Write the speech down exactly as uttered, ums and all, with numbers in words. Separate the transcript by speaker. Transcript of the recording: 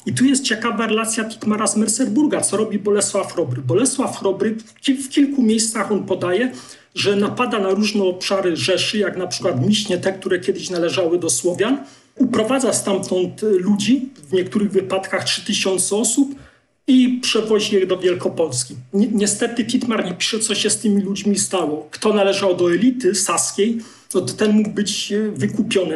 Speaker 1: I tu jest ciekawa relacja Titmara z Merseburga, co robi Bolesław Chrobry. Bolesław Chrobry w kilku miejscach on podaje, że napada na różne obszary Rzeszy, jak na przykład Miśnie, te, które kiedyś należały do Słowian, uprowadza stamtąd ludzi, w niektórych wypadkach trzy tysiące osób, i przewozi je do Wielkopolski. Ni- niestety Titmar nie pisze, co się z tymi ludźmi stało. Kto należał do elity saskiej, no to ten mógł być wykupiony.